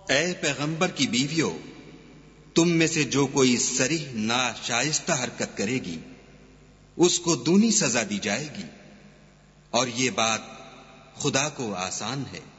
ऐ पैगंबर की बीवियों, तुम में से जो कोई सरीह नाशाइस्ता हरकत करेगी उसको दूनी सजा दी जाएगी, और ये बात खुदा को आसान है।